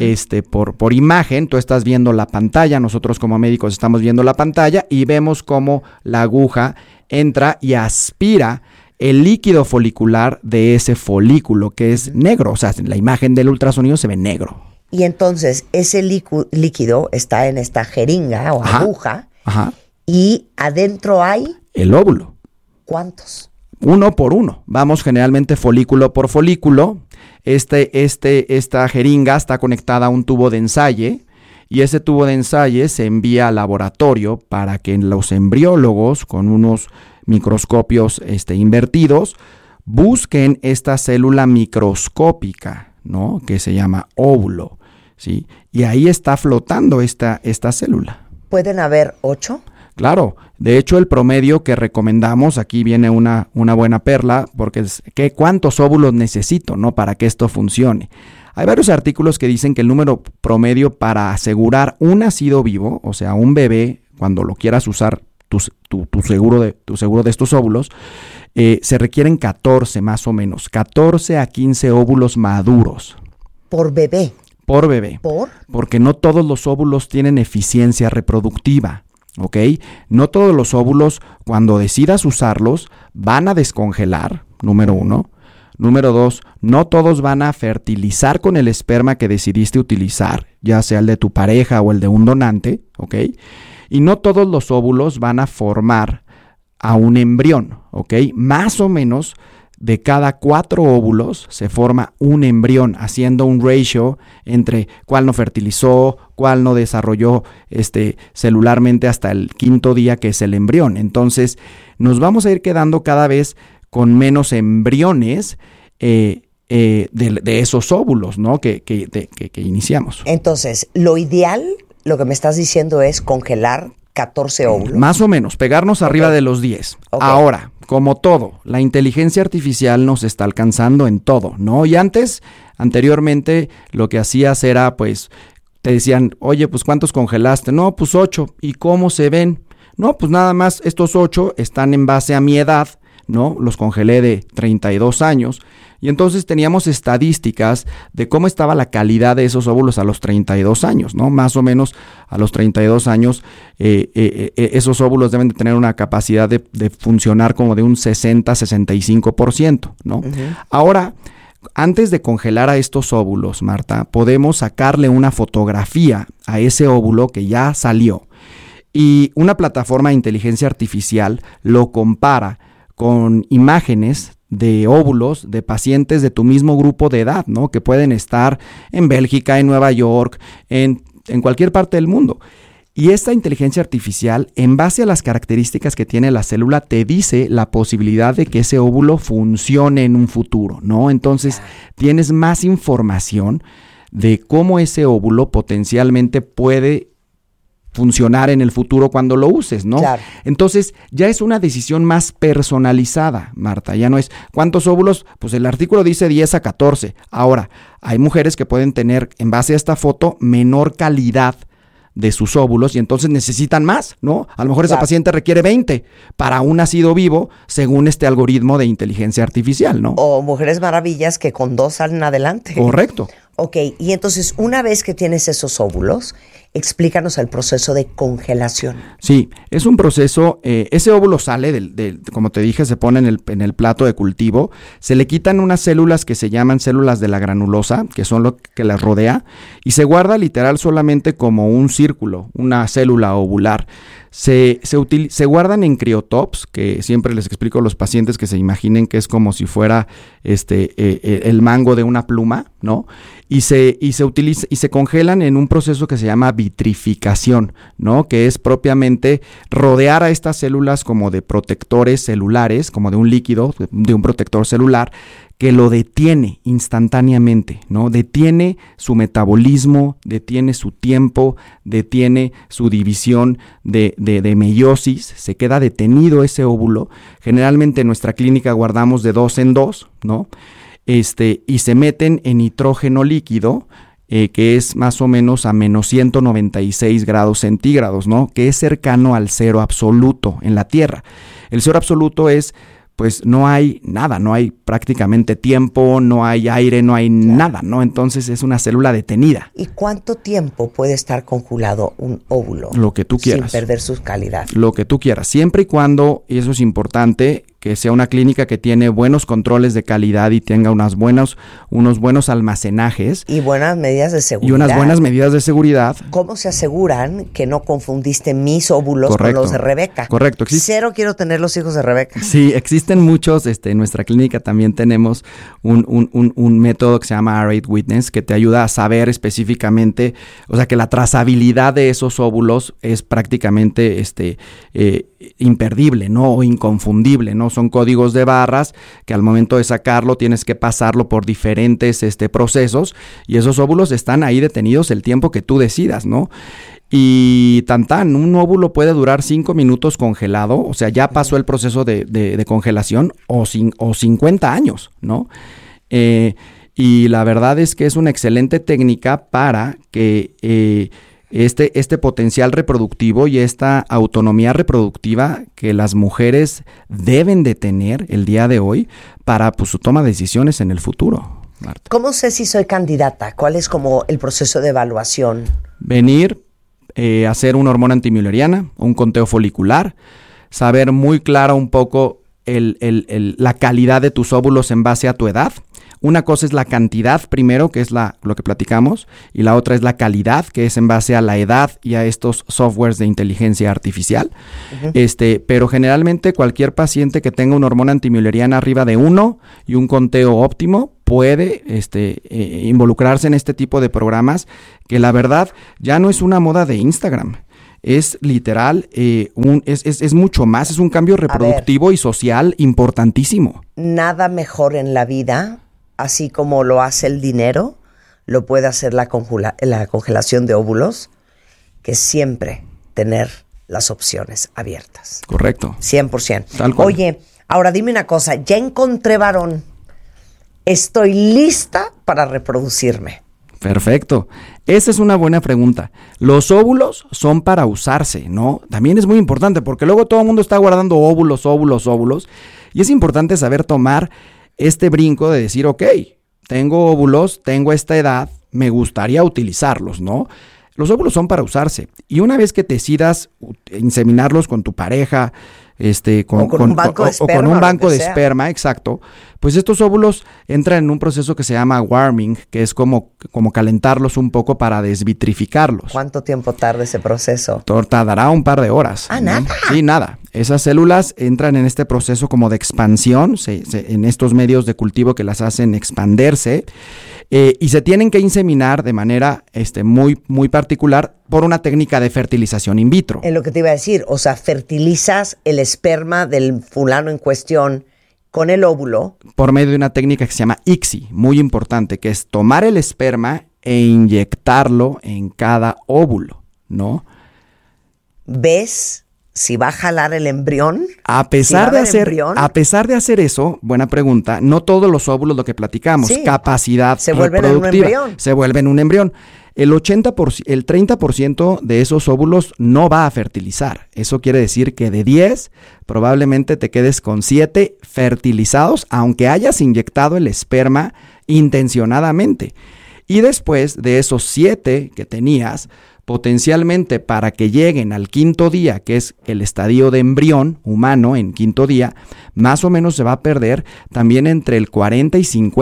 por imagen. Tú estás viendo la pantalla, nosotros como médicos estamos viendo la pantalla y vemos cómo la aguja entra y aspira el líquido folicular de ese folículo que es negro. O sea, la imagen del ultrasonido se ve negro. Y entonces ese líquido está en esta jeringa o aguja. Ajá. Y adentro hay el óvulo. ¿Cuántos? Uno por uno. Vamos generalmente folículo por folículo. Esta jeringa está conectada a un tubo de ensayo y ese tubo de ensayo se envía al laboratorio para que los embriólogos con unos microscopios invertidos busquen esta célula microscópica, ¿no? Que se llama óvulo, ¿sí? Y ahí está flotando esta célula. ¿Pueden haber 8? Claro, de hecho el promedio que recomendamos, aquí viene una buena perla, porque es ¿cuántos óvulos necesito, no, para que esto funcione? Hay varios artículos que dicen que el número promedio para asegurar un nacido vivo, o sea, un bebé, cuando lo quieras usar, tu seguro de estos óvulos, se requieren 14 más o menos, 14 a 15 óvulos maduros. ¿Por bebé? Por bebé. ¿Por? Porque no todos los óvulos tienen eficiencia reproductiva. ¿Ok? No todos los óvulos, cuando decidas usarlos, van a descongelar, número 1. Número 2, no todos van a fertilizar con el esperma que decidiste utilizar, ya sea el de tu pareja o el de un donante, ¿ok? Y no todos los óvulos van a formar a un embrión, ¿ok? Más o menos de cada 4 óvulos se forma un embrión, haciendo un ratio entre cuál no fertilizó, cuál no desarrolló celularmente hasta el 5º día, que es el embrión. Entonces, nos vamos a ir quedando cada vez con menos embriones de esos óvulos, ¿no? que iniciamos. Entonces, lo ideal, lo que me estás diciendo, es congelar 14 óvulos. Más o menos, pegarnos arriba de los 10. Okay. Ahora, como todo, la inteligencia artificial nos está alcanzando en todo, ¿no? Y anteriormente, lo que hacías era, pues, te decían, oye, pues, ¿cuántos congelaste? No, pues 8. ¿Y cómo se ven? No, pues nada más, estos 8 están en base a mi edad, ¿no? Los congelé de 32 años. Y entonces teníamos estadísticas de cómo estaba la calidad de esos óvulos a los 32 años, ¿no? Más o menos a los 32 años esos óvulos deben de tener una capacidad de funcionar como de un 60-65%, ¿no? Uh-huh. Ahora, antes de congelar a estos óvulos, Marta, podemos sacarle una fotografía a ese óvulo que ya salió. Y una plataforma de inteligencia artificial lo compara con imágenes de óvulos de pacientes de tu mismo grupo de edad, ¿no? Que pueden estar en Bélgica, en Nueva York, en cualquier parte del mundo. Y esta inteligencia artificial, en base a las características que tiene la célula, te dice la posibilidad de que ese óvulo funcione en un futuro, ¿no? Entonces, tienes más información de cómo ese óvulo potencialmente puede funcionar en el futuro cuando lo uses, ¿no? Claro. Entonces, ya es una decisión más personalizada, Marta. Ya no es, ¿cuántos óvulos? Pues el artículo dice 10 a 14. Ahora, hay mujeres que pueden tener, en base a esta foto, menor calidad de sus óvulos y entonces necesitan más, ¿no? A lo mejor esa paciente requiere 20 para un nacido vivo según este algoritmo de inteligencia artificial, ¿no? O mujeres maravillas que con 2 salen adelante. Correcto. Ok, y entonces una vez que tienes esos óvulos, explícanos el proceso de congelación. Sí, es un proceso, ese óvulo sale, como te dije, se pone en el plato de cultivo, se le quitan unas células que se llaman células de la granulosa, que son lo que las rodea, y se guarda literal solamente como un círculo, una célula ovular. Se guardan en criotops, que siempre les explico a los pacientes que se imaginen que es como si fuera el mango de una pluma, ¿no? Y se congelan en un proceso que se llama vitrificación, ¿no? Que es propiamente rodear a estas células como de protectores celulares, como de un líquido, de un protector celular, que lo detiene instantáneamente, ¿no? Detiene su metabolismo, detiene su tiempo, detiene su división de meiosis, se queda detenido ese óvulo. Generalmente en nuestra clínica guardamos de 2 en 2, ¿no? Y se meten en nitrógeno líquido, que es más o menos a menos 196 grados centígrados, ¿no? Que es cercano al cero absoluto en la Tierra. El cero absoluto es, pues no hay nada, no hay prácticamente tiempo, no hay aire, no hay nada, ¿no? Entonces es una célula detenida. ¿Y cuánto tiempo puede estar congelado un óvulo? Lo que tú quieras. Sin perder su calidad. Lo que tú quieras, siempre y cuando, y eso es importante, que sea una clínica que tiene buenos controles de calidad y tenga unos buenos almacenajes. Y buenas medidas de seguridad. Y unas buenas medidas de seguridad. ¿Cómo se aseguran que no confundiste mis óvulos con los de Rebeca? Correcto. Cero quiero tener los hijos de Rebeca. Sí, existen muchos. En nuestra clínica también tenemos un método que se llama Arrayed Witness, que te ayuda a saber específicamente, o sea, que la trazabilidad de esos óvulos es prácticamente imperdible, ¿no? O inconfundible, ¿no? Son códigos de barras que al momento de sacarlo tienes que pasarlo por diferentes procesos y esos óvulos están ahí detenidos el tiempo que tú decidas, ¿no? Y un óvulo puede durar 5 minutos congelado, o sea, ya pasó el proceso de congelación o 50 años, ¿no? Y la verdad es que es una excelente técnica para que este potencial reproductivo y esta autonomía reproductiva que las mujeres deben de tener el día de hoy para su toma de decisiones en el futuro, Marta. ¿Cómo sé si soy candidata? ¿Cuál es como el proceso de evaluación? Venir, hacer una hormona antimülleriana, un conteo folicular, saber muy clara un poco la calidad de tus óvulos en base a tu edad. Una cosa es la cantidad primero, que es lo que platicamos, y la otra es la calidad, que es en base a la edad y a estos softwares de inteligencia artificial. Pero generalmente cualquier paciente que tenga una hormona antimülleriana arriba de 1 y un conteo óptimo puede involucrarse en este tipo de programas, que la verdad ya no es una moda de Instagram. Es literal, es mucho más, es un cambio reproductivo y social importantísimo. Nada mejor en la vida, así como lo hace el dinero, lo puede hacer la congelación de óvulos, que siempre tener las opciones abiertas. Correcto. 100%. Tal cual. Oye, ahora dime una cosa, ya encontré varón, estoy lista para reproducirme. Perfecto. Esa es una buena pregunta. Los óvulos son para usarse, ¿no? También es muy importante porque luego todo el mundo está guardando óvulos. Y es importante saber tomar este brinco de decir, ok, tengo óvulos, tengo esta edad, me gustaría utilizarlos, ¿no? Los óvulos son para usarse. Y una vez que decidas inseminarlos con tu pareja, con un banco de esperma, exacto, pues estos óvulos entran en un proceso que se llama warming, que es como calentarlos un poco para desvitrificarlos. ¿Cuánto tiempo tarda ese proceso? Tardará un par de horas. Ah, ¿no? nada. Sí, nada. Esas células entran en este proceso como de expansión, en estos medios de cultivo que las hacen expanderse, y se tienen que inseminar de manera muy, muy particular por una técnica de fertilización in vitro. Es lo que te iba a decir, o sea, fertilizas el esperma del fulano en cuestión con el óvulo. Por medio de una técnica que se llama ICSI, muy importante, que es tomar el esperma e inyectarlo en cada óvulo, ¿no? ¿Ves si va a jalar el embrión? A pesar de hacer eso, buena pregunta, no todos los óvulos, lo que platicamos, capacidad reproductiva, se vuelven un embrión. El 30% de esos óvulos no va a fertilizar. Eso quiere decir que de 10, probablemente te quedes con 7 fertilizados, aunque hayas inyectado el esperma intencionadamente. Y después de esos 7 que tenías, potencialmente para que lleguen al 5.º día, que es el estadio de embrión humano en 5.º día, más o menos se va a perder también entre el 40 y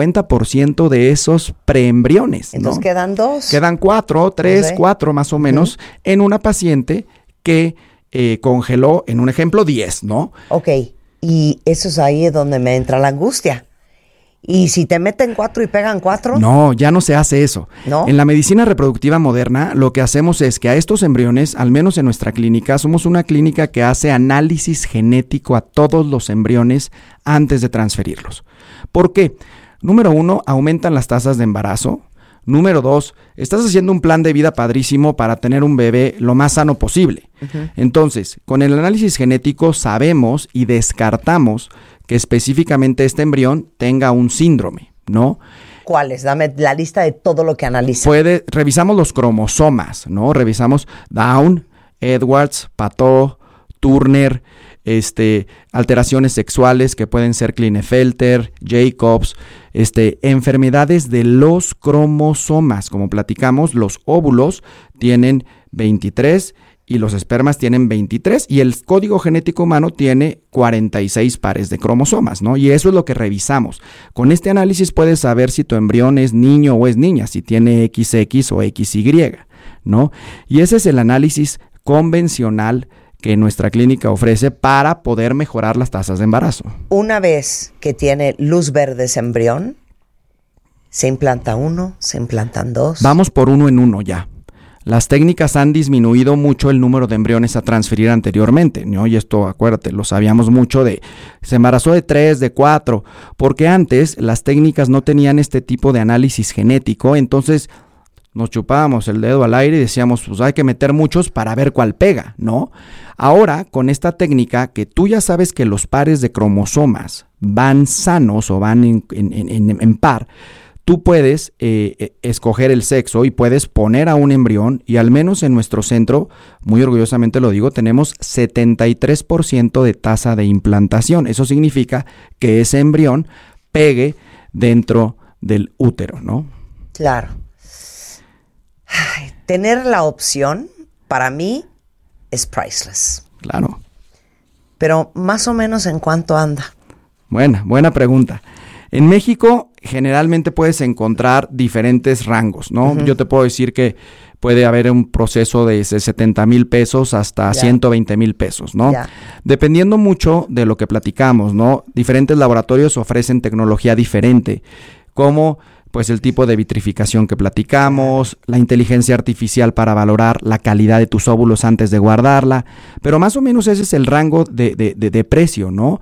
50% de esos preembriones, ¿no? Entonces quedan 2. Quedan 4 más o menos, en una paciente que congeló, en un ejemplo, 10, ¿no? Ok, y eso es ahí donde me entra la angustia. ¿Y si te meten 4 y pegan 4? No, ya no se hace eso. ¿No? En la medicina reproductiva moderna, lo que hacemos es que a estos embriones, al menos en nuestra clínica, somos una clínica que hace análisis genético a todos los embriones antes de transferirlos. ¿Por qué? Número 1, aumentan las tasas de embarazo. Número 2, estás haciendo un plan de vida padrísimo para tener un bebé lo más sano posible. Entonces, con el análisis genético sabemos y descartamos que específicamente este embrión tenga un síndrome, ¿no? ¿Cuáles? Dame la lista de todo lo que analizan. Revisamos los cromosomas, ¿no? Revisamos Down, Edwards, Pató, Turner, alteraciones sexuales que pueden ser Klinefelter, Jacobs, enfermedades de los cromosomas. Como platicamos, los óvulos tienen 23 y los espermas tienen 23 y el código genético humano tiene 46 pares de cromosomas, ¿no? Y eso es lo que revisamos. Con este análisis puedes saber si tu embrión es niño o es niña, si tiene XX o XY, ¿no? Y ese es el análisis convencional que nuestra clínica ofrece para poder mejorar las tasas de embarazo. Una vez que tiene luz verde ese embrión, ¿se implanta 1? ¿Se implantan 2? Vamos por 1 en 1 ya. Las técnicas han disminuido mucho el número de embriones a transferir anteriormente, ¿no? Y esto, acuérdate, lo sabíamos mucho se embarazó de 3, de 4, porque antes las técnicas no tenían este tipo de análisis genético, entonces nos chupábamos el dedo al aire y decíamos, pues hay que meter muchos para ver cuál pega, ¿no? Ahora, con esta técnica que tú ya sabes que los pares de cromosomas van sanos o van en par, tú puedes escoger el sexo y puedes poner a un embrión y al menos en nuestro centro, muy orgullosamente lo digo, tenemos 73% de tasa de implantación. Eso significa que ese embrión pegue dentro del útero, ¿no? Claro. Ay, tener la opción, para mí, es priceless. Claro. Pero más o menos, ¿en cuánto anda? Buena pregunta. En México generalmente puedes encontrar diferentes rangos, ¿no? Yo te puedo decir que puede haber un proceso de 70,000 pesos hasta 120,000 pesos, ¿no? Dependiendo mucho de lo que platicamos, ¿no? Diferentes laboratorios ofrecen tecnología diferente, como pues el tipo de vitrificación que platicamos, la inteligencia artificial para valorar la calidad de tus óvulos antes de guardarla, pero más o menos ese es el rango de precio, ¿no?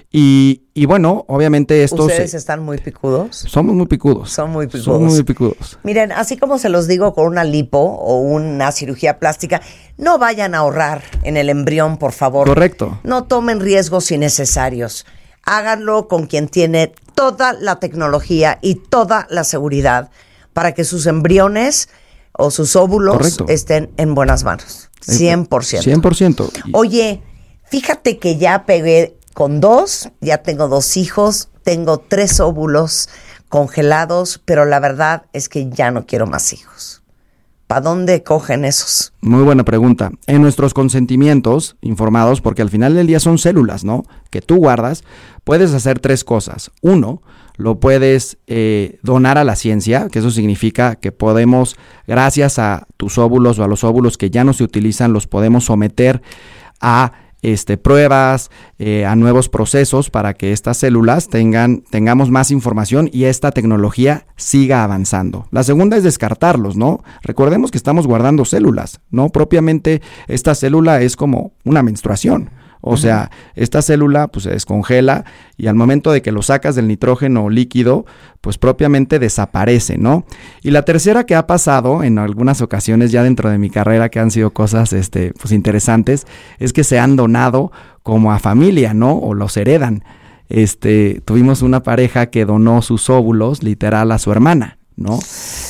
Y bueno, obviamente estos... ¿Ustedes están muy picudos? Somos muy picudos. Son muy picudos. Somos muy picudos. Miren, así como se los digo con una lipo o una cirugía plástica, no vayan a ahorrar en el embrión, por favor. Correcto. No tomen riesgos innecesarios. Háganlo con quien tiene toda la tecnología y toda la seguridad para que sus embriones o sus óvulos estén en buenas manos. 100%. 100%. Oye, fíjate que ya pegué con 2, ya tengo 2 hijos, tengo 3 óvulos congelados, pero la verdad es que ya no quiero más hijos. ¿Para dónde cogen esos? Muy buena pregunta. En nuestros consentimientos informados, porque al final del día son células, ¿no? Que tú guardas, puedes hacer 3 cosas. 1, lo puedes donar a la ciencia, que eso significa que podemos, gracias a tus óvulos o a los óvulos que ya no se utilizan, los podemos someter a pruebas, a nuevos procesos para que estas células tengamos más información y esta tecnología siga avanzando. La segunda es descartarlos, ¿no? Recordemos que estamos guardando células, ¿no? Propiamente esta célula es como una menstruación. O sea, esta célula pues se descongela y al momento de que lo sacas del nitrógeno líquido, pues propiamente desaparece, ¿no? Y la tercera que ha pasado en algunas ocasiones ya dentro de mi carrera, que han sido cosas pues interesantes, es que se han donado como a familia, ¿no? O los heredan. Tuvimos una pareja que donó sus óvulos literal a su hermana, ¿no?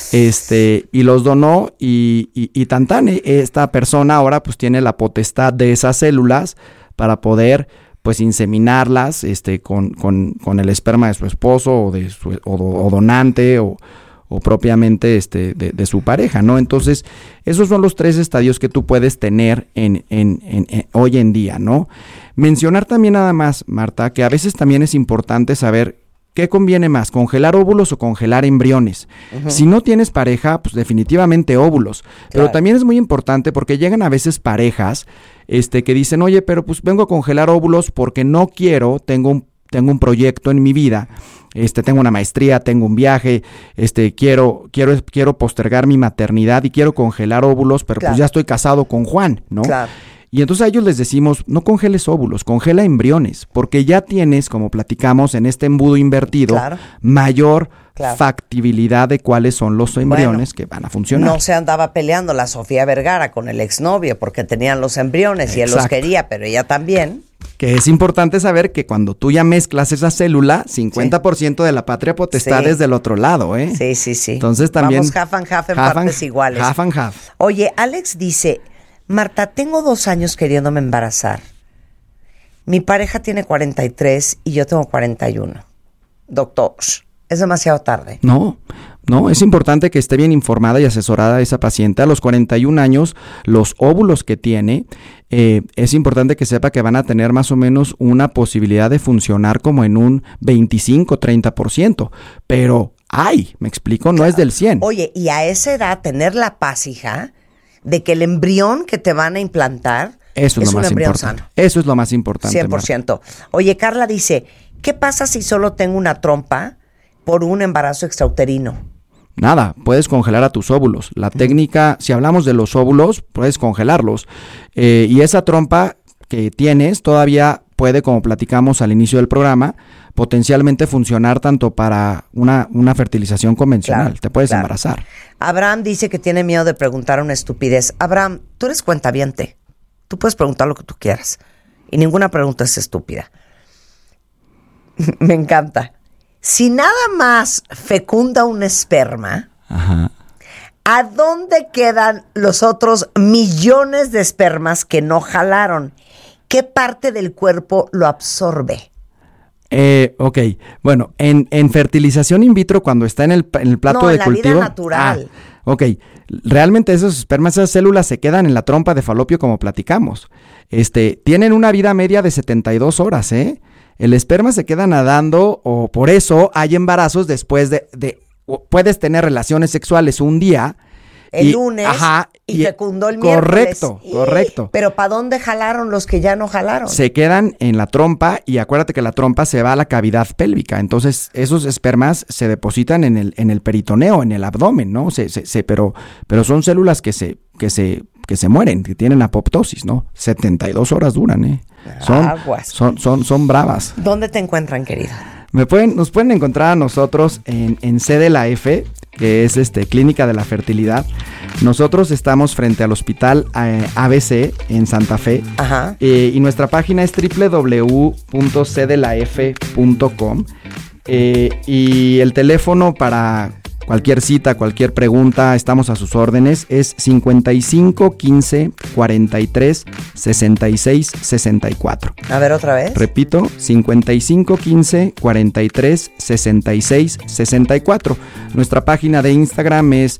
Y los donó y tan esta persona ahora pues tiene la potestad de esas células para poder pues inseminarlas con el esperma de su esposo o donante o propiamente de su pareja, ¿no? Entonces, esos son los 3 estadios que tú puedes tener en hoy en día, ¿no? Mencionar también nada más, Marta, que a veces también es importante saber ¿qué conviene más? ¿Congelar óvulos o congelar embriones? Si no tienes pareja, pues definitivamente óvulos. Claro. Pero también es muy importante porque llegan a veces parejas que dicen, oye, pero pues vengo a congelar óvulos porque no quiero, tengo un proyecto en mi vida, tengo una maestría, tengo un viaje, quiero postergar mi maternidad y quiero congelar óvulos, pero pues ya estoy casado con Juan, ¿no? Claro. Y entonces a ellos les decimos, no congeles óvulos, congela embriones, porque ya tienes, como platicamos en este embudo invertido, mayor factibilidad de cuáles son los embriones que van a funcionar. No se andaba peleando la Sofía Vergara con el exnovio porque tenían los embriones y él los quería, pero ella también. Que es importante saber que cuando tú ya mezclas esa célula, 50% de la patria potestad es del otro lado, ¿eh? Sí. Entonces también... Vamos half and half en partes iguales. Half and half. Oye, Alex dice... Marta, tengo 2 años queriéndome embarazar. Mi pareja tiene 43 y yo tengo 41. Doctor, es demasiado tarde. No, es importante que esté bien informada y asesorada esa paciente. A los 41 años, los óvulos que tiene, es importante que sepa que van a tener más o menos una posibilidad de funcionar como en un 25-30%. Pero, me explico, no es del 100. Oye, y a esa edad tener la paz, hija... de que el embrión que te van a implantar es lo más importante. Sano. Eso es lo más importante. 100%. Marta. Oye, Carla dice, ¿qué pasa si solo tengo una trompa por un embarazo extrauterino? Nada, puedes congelar a tus óvulos. La técnica, si hablamos de los óvulos, puedes congelarlos. Y esa trompa que tienes todavía puede, como platicamos al inicio del programa, potencialmente funcionar tanto para una fertilización convencional. Te puedes embarazar. Abraham dice que tiene miedo de preguntar una estupidez. Abraham, tú eres cuentaviente. Tú puedes preguntar lo que tú quieras. Y ninguna pregunta es estúpida. Me encanta. Si nada más fecunda un esperma, ¿a dónde quedan los otros millones de espermas que no jalaron? ¿Qué parte del cuerpo lo absorbe? Ok, bueno, en fertilización in vitro, cuando está en el plato de cultivo... No, en la vida natural. Ok, realmente esos espermas, esas células se quedan en la trompa de falopio como platicamos. Tienen una vida media de 72 horas, ¿eh? El esperma se queda nadando, o por eso hay embarazos después de puedes tener relaciones sexuales un día. El lunes y fecundó el miércoles. Correcto. Pero ¿para dónde jalaron los que ya no jalaron? Se quedan en la trompa y acuérdate que la trompa se va a la cavidad pélvica. Entonces esos espermas se depositan en el peritoneo, en el abdomen, ¿no? Pero son células que se mueren, que tienen apoptosis, ¿no? 72 horas duran, ¿eh? Son bravas. ¿Dónde te encuentran, querido? Nos pueden encontrar a nosotros en C de la F, que es Clínica de la Fertilidad. Nosotros estamos frente al Hospital ABC en Santa Fe. Ajá. Y nuestra página es www.cdelaf.com. Y el teléfono para cualquier cita, cualquier pregunta, estamos a sus órdenes, es 55 15 43 66 64. A ver, otra vez. Repito, 55 15 43 66 64. Nuestra página de Instagram es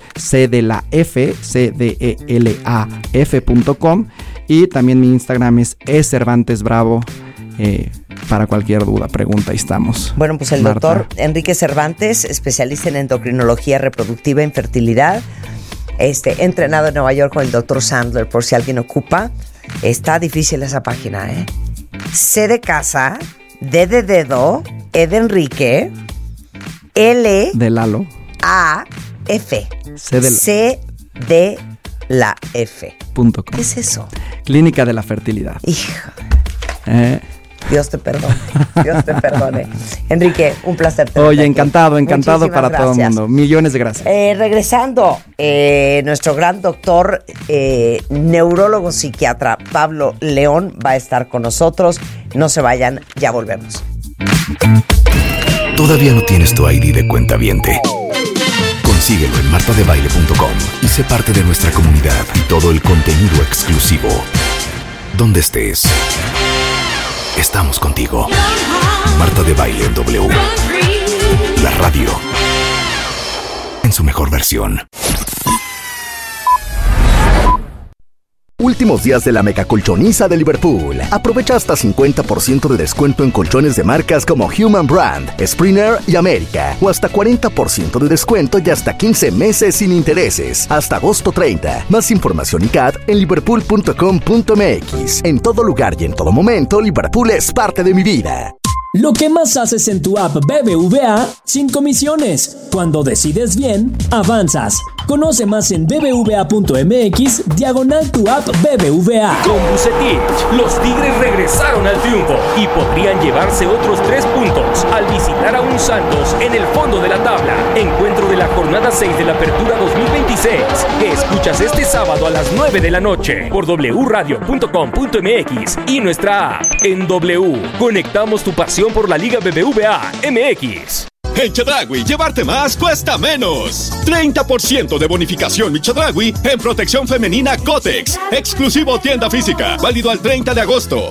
cdelaf.com y también mi Instagram es @cervantesbravo. Para cualquier duda, pregunta, ahí estamos. Bueno, pues el doctor Enrique Cervantes, especialista en endocrinología reproductiva e infertilidad, entrenado en Nueva York con el doctor Sandler, por si alguien ocupa. Está difícil esa página, ¿eh? C de casa, D de dedo, E de Enrique, L de Lalo, A, F. C de la F. .com. ¿Qué es eso? Clínica de la Fertilidad. Hijo. Dios te perdone. Dios te perdone. Enrique, un placer tenerte. Oye, encantado Muchísimas para gracias. todo el mundo. Millones de gracias. Regresando, nuestro gran doctor, neurólogo psiquiatra Pablo León va a estar con nosotros. No se vayan, ya volvemos. ¿Todavía no tienes tu ID de cuentaviente? Consíguelo en martadebaile.com y sé parte de nuestra comunidad y todo el contenido exclusivo. Donde estés, estamos contigo. Marta de Baile en W. La radio en su mejor versión. Últimos días de la mega colchoniza de Liverpool. Aprovecha hasta 50% de descuento en colchones de marcas como Human Brand, Springer y América. O hasta 40% de descuento y hasta 15 meses sin intereses. Hasta agosto 30. Más información y CAD en liverpool.com.mx. En todo lugar y en todo momento, Liverpool es parte de mi vida. Lo que más haces en tu app BBVA sin comisiones. Cuando decides bien, avanzas. Conoce más en bbva.mx/tu app BBVA. Con Bucetich, los Tigres regresaron al triunfo y podrían llevarse otros 3 puntos al visitar a un Santos en el fondo de la tabla. Encuentro de la jornada 6 de la Apertura 2026, que escuchas este sábado a las 9 de la noche por wradio.com.mx y nuestra app. En W, conectamos tu pasión por la Liga BBVA MX. En Chedraui, llevarte más cuesta menos. 30% de bonificación mi Chedraui en protección femenina Cotex. Exclusivo tienda física. Válido al 30 de agosto.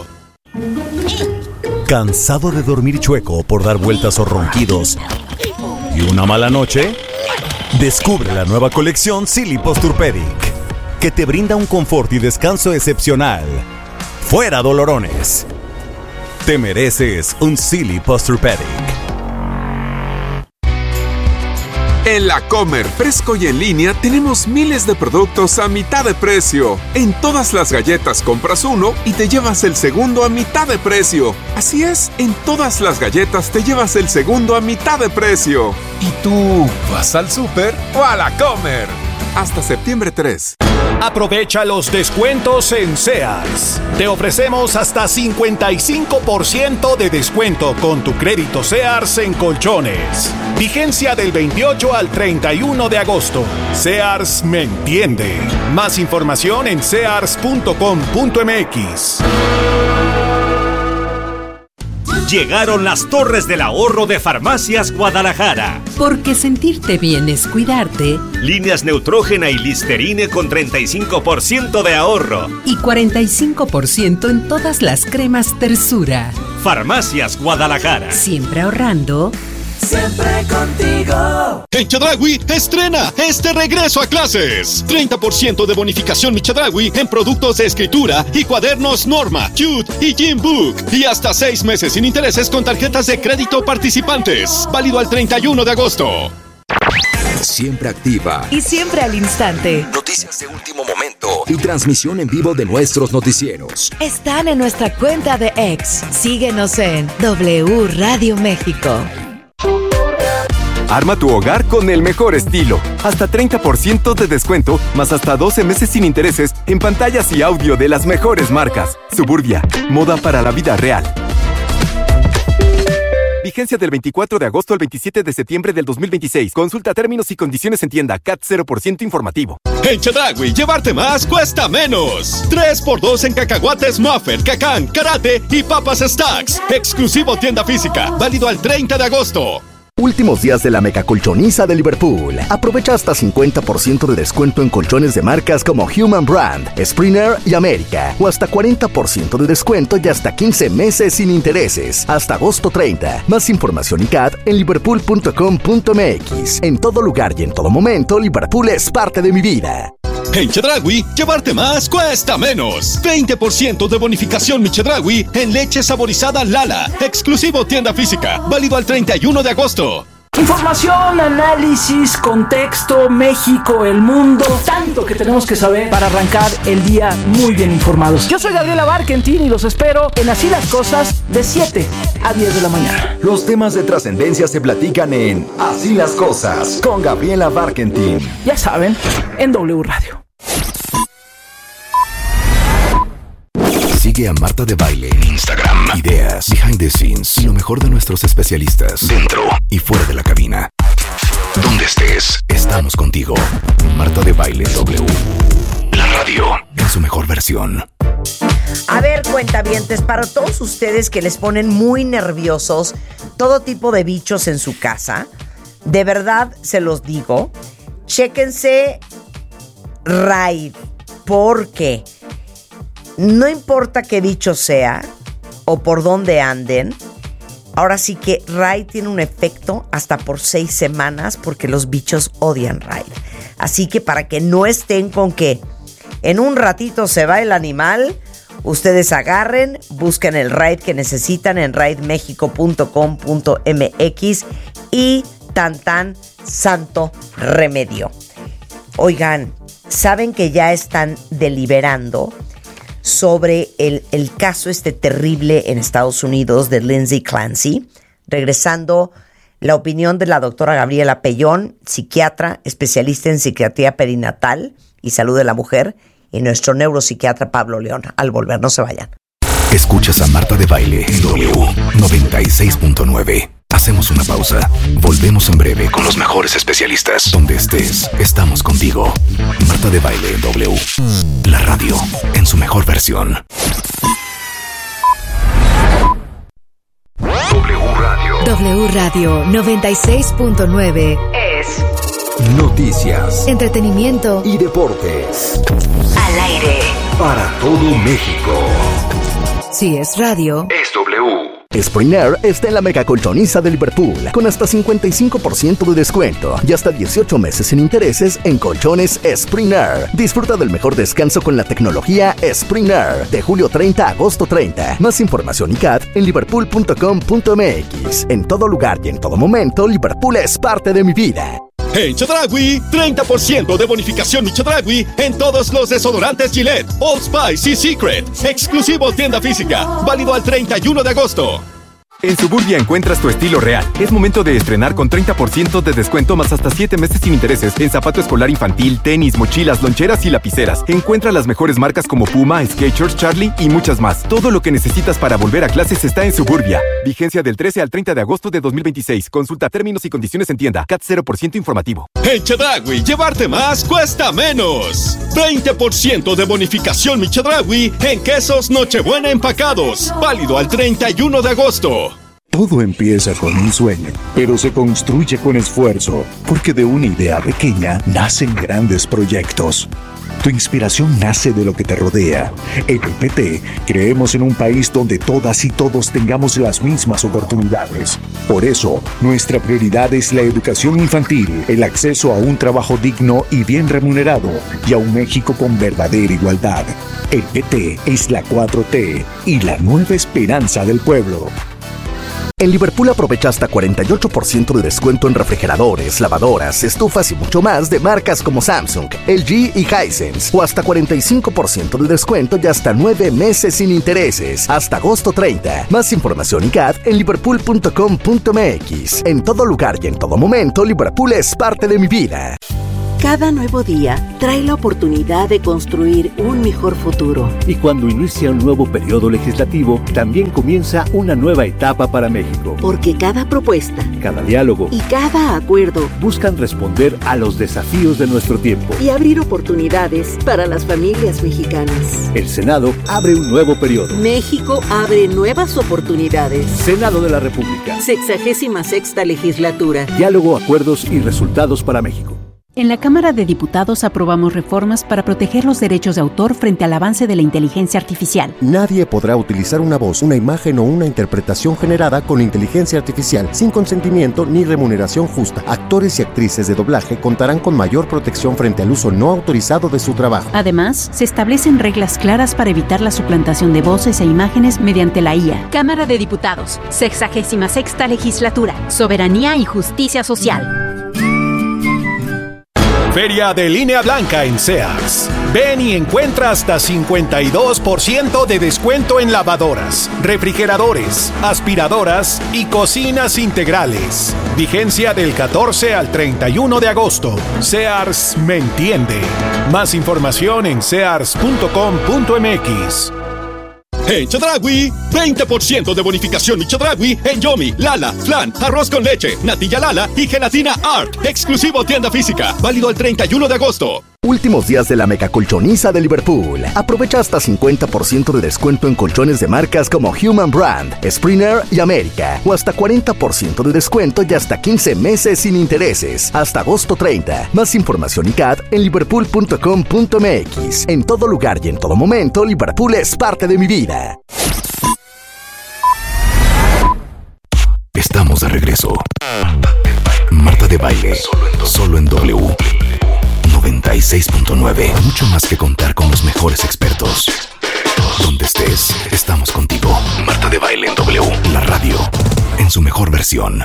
¿Cansado de dormir chueco por dar vueltas o ronquidos y una mala noche? Descubre la nueva colección Silly Posturepedic, que te brinda un confort y descanso excepcional. ¡Fuera dolorones! Te mereces un Silly Posturepedic. En La Comer, fresco y en línea, tenemos miles de productos a mitad de precio. En todas las galletas compras uno y te llevas el segundo a mitad de precio. Así es, en todas las galletas te llevas el segundo a mitad de precio. ¿Y tú vas al súper o a La Comer? Hasta septiembre 3. Aprovecha los descuentos en Sears. Te ofrecemos hasta 55% de descuento con tu crédito Sears en colchones. Vigencia del 28 al 31 de agosto. Sears me entiende. Más información en sears.com.mx. Llegaron las Torres del Ahorro de Farmacias Guadalajara. Porque sentirte bien es cuidarte. Líneas Neutrógena y Listerine con 35% de ahorro. Y 45% en todas las cremas Tersura. Farmacias Guadalajara. Siempre ahorrando, siempre contigo. En Chedraui estrena este regreso a clases. 30% de bonificación Mi Chedraui en productos de escritura y cuadernos Norma, Cute y Jim Book. Y hasta 6 meses sin intereses con tarjetas de crédito participantes. Válido al 31 de agosto. Siempre activa Y siempre al instante. Noticias de último momento y transmisión en vivo de nuestros noticieros. Están en nuestra cuenta de X. Síguenos en W Radio México. Arma tu hogar con el mejor estilo. Hasta 30% de descuento, más hasta 12 meses sin intereses en pantallas y audio de las mejores marcas. Suburbia, moda para la vida real. Vigencia del 24 de agosto al 27 de septiembre del 2026. Consulta términos y condiciones en tienda. CAT 0% informativo. En Chedraui, llevarte más cuesta menos. 3x2 en cacahuates Muffet, Cacán, Karate y Papas Stacks. Exclusivo tienda física. Válido al 30 de agosto. Últimos días de la mega colchoniza de Liverpool. Aprovecha hasta 50% de descuento en colchones de marcas como Human Brand, Springer y América. O hasta 40% de descuento y hasta 15 meses sin intereses. Hasta agosto 30. Más información y CAT en liverpool.com.mx. En todo lugar y en todo momento, Liverpool es parte de mi vida. En Chedraui, llevarte más cuesta menos. 20% de bonificación Mi Chedraui en leche saborizada Lala. Exclusivo tienda física. Válido al 31 de agosto. Información, análisis, contexto, México, el mundo, tanto que tenemos que saber para arrancar el día muy bien informados. Yo soy Gabriela Barkentin y los espero en Así las Cosas de 7 a 10 de la mañana. Los temas de trascendencia se platican en Así las Cosas con Gabriela Barkentin. Ya saben, en W Radio. Sigue a Marta de Baile en Instagram. Ideas, behind the scenes y lo mejor de nuestros especialistas dentro y fuera de la cabina. Donde estés, estamos contigo. Marta de Baile W. La radio en su mejor versión. A ver, cuentavientes, para todos ustedes que les ponen muy nerviosos todo tipo de bichos en su casa, de verdad se los digo, chéquense Raid, porque no importa qué bicho sea o por dónde anden, ahora sí que Raid tiene un efecto hasta por 6 semanas porque los bichos odian Raid. Así que para que no estén con que en un ratito se va el animal, ustedes agarren, busquen el Raid que necesitan en raidmexico.com.mx y tan santo remedio. Oigan, ¿saben que ya están deliberando sobre el caso terrible en Estados Unidos de Lindsay Clancy? Regresando, la opinión de la doctora Gabriela Pellón, psiquiatra, especialista en psiquiatría perinatal y salud de la mujer, y nuestro neuropsiquiatra Pablo León. Al volver, no se vayan. Escuchas a Marta de Baile en W 96.9. Hacemos una pausa. Volvemos en breve con los mejores especialistas. Donde estés, estamos contigo. Marta de Baile en W. La radio en su mejor versión. W Radio 96.9 es noticias, entretenimiento y deportes. Al aire. Para todo México. Si es radio, es W. Springer está en la mega colchoniza de Liverpool con hasta 55% de descuento y hasta 18 meses sin intereses en colchones Springer. Disfruta del mejor descanso con la tecnología Springer de julio 30 a agosto 30. Más información y CAT en liverpool.com.mx. En todo lugar y en todo momento, Liverpool es parte de mi vida. En Chedraui, 30% de bonificación Mi Chedraui en todos los desodorantes Gillette, Old Spice y Secret. Exclusivo tienda física. Válido al 31 de agosto. En Suburbia encuentras tu estilo real. Es momento de estrenar con 30% de descuento más hasta 7 meses sin intereses en zapato escolar infantil, tenis, mochilas, loncheras y lapiceras. Encuentra las mejores marcas como Puma, Skechers, Charlie y muchas más. Todo lo que necesitas para volver a clases está en Suburbia. Vigencia del 13 al 30 de agosto de 2026. Consulta términos y condiciones en tienda. CAT 0% informativo. En Chedraui, llevarte más cuesta menos. 20% de bonificación Mi Chedraui en quesos Nochebuena empacados. Válido al 31 de agosto. Todo empieza con un sueño, pero se construye con esfuerzo, porque de una idea pequeña nacen grandes proyectos. Tu inspiración nace de lo que te rodea. En el PT creemos en un país donde todas y todos tengamos las mismas oportunidades. Por eso, nuestra prioridad es la educación infantil, el acceso a un trabajo digno y bien remunerado y a un México con verdadera igualdad. El PT es la 4T y la nueva esperanza del pueblo. En Liverpool aprovecha hasta 48% de descuento en refrigeradores, lavadoras, estufas y mucho más de marcas como Samsung, LG y Hisense. O hasta 45% de descuento y hasta 9 meses sin intereses. Hasta agosto 30. Más información y CAD en liverpool.com.mx. En todo lugar y en todo momento, Liverpool es parte de mi vida. Cada nuevo día trae la oportunidad de construir un mejor futuro. Y cuando inicia un nuevo periodo legislativo, también comienza una nueva etapa para México. Porque cada propuesta, cada diálogo y cada acuerdo buscan responder a los desafíos de nuestro tiempo y abrir oportunidades para las familias mexicanas. El Senado abre un nuevo periodo. México abre nuevas oportunidades. Senado de la República. 66ª legislatura. Diálogo, acuerdos y resultados para México. En la Cámara de Diputados aprobamos reformas para proteger los derechos de autor frente al avance de la inteligencia artificial. Nadie podrá utilizar una voz, una imagen o una interpretación generada con inteligencia artificial sin consentimiento ni remuneración justa. Actores y actrices de doblaje contarán con mayor protección frente al uso no autorizado de su trabajo. Además, se establecen reglas claras para evitar la suplantación de voces e imágenes mediante la IA. Cámara de Diputados, 66ª legislatura, Soberanía y Justicia Social. Feria de Línea Blanca en Sears. Ven y encuentra hasta 52% de descuento en lavadoras, refrigeradores, aspiradoras y cocinas integrales. Vigencia del 14 al 31 de agosto. Sears me entiende. Más información en sears.com.mx. En Chedraui, 20% de bonificación y Chedraui en Yomi, Lala, Flan, arroz con leche, natilla Lala y gelatina Art. Exclusivo tienda física. Válido el 31 de agosto. Últimos días de la megacolchoniza de Liverpool. Aprovecha hasta 50% de descuento en colchones de marcas como Human Brand, Springer y América. O hasta 40% de descuento y hasta 15 meses sin intereses. Hasta agosto 30. Más información y CAD en liverpool.com.mx. En todo lugar y en todo momento, Liverpool es parte de mi vida. Estamos de regreso. Marta de Baile. Solo en W. 96.9. Mucho más que contar con los mejores expertos. Donde estés, estamos contigo. Marta de Baile en W. La radio, en su mejor versión.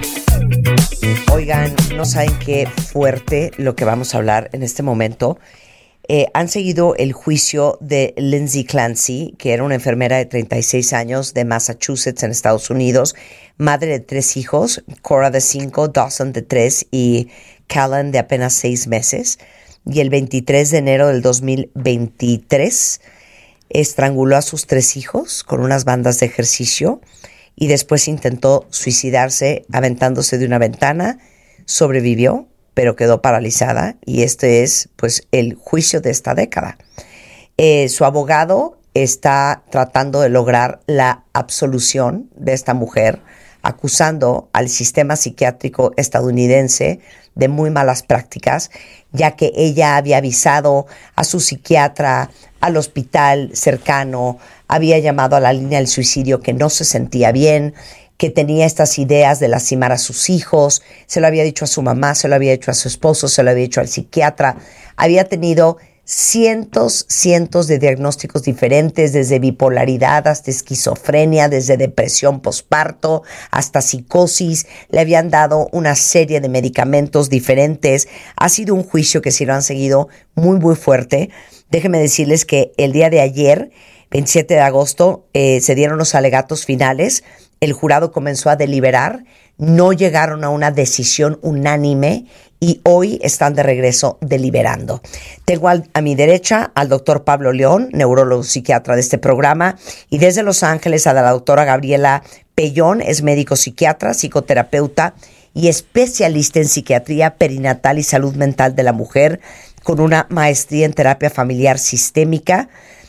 Oigan, no saben qué fuerte lo que vamos a hablar en este momento. Han seguido el juicio de Lindsay Clancy, que era una enfermera de 36 años de Massachusetts en Estados Unidos, madre de 3 hijos, Cora de 5, Dawson de 3 y Callan de apenas 6 meses. Y el 23 de enero del 2023 estranguló a sus 3 hijos con unas bandas de ejercicio y después intentó suicidarse aventándose de una ventana. Sobrevivió, pero quedó paralizada, y este es pues el juicio de esta década. Su abogado está tratando de lograr la absolución de esta mujer, acusando al sistema psiquiátrico estadounidense de muy malas prácticas, ya que ella había avisado a su psiquiatra, al hospital cercano, había llamado a la línea del suicidio que no se sentía bien, que tenía estas ideas de lastimar a sus hijos, se lo había dicho a su mamá, se lo había dicho a su esposo, se lo había dicho al psiquiatra, había tenido cientos de diagnósticos diferentes, desde bipolaridad hasta esquizofrenia, desde depresión posparto hasta psicosis, le habían dado una serie de medicamentos diferentes. Ha sido un juicio que sí lo han seguido muy fuerte. Déjenme decirles que el día de ayer, 27 de agosto, se dieron los alegatos finales. El jurado comenzó a deliberar, no llegaron a una decisión unánime y hoy están de regreso deliberando. Tengo a mi derecha al doctor Pablo León, neurólogo psiquiatra de este programa, y desde Los Ángeles a la doctora Gabriela Pellón, es médico psiquiatra, psicoterapeuta y especialista en psiquiatría perinatal y salud mental de la mujer, con una maestría en terapia familiar sistémica,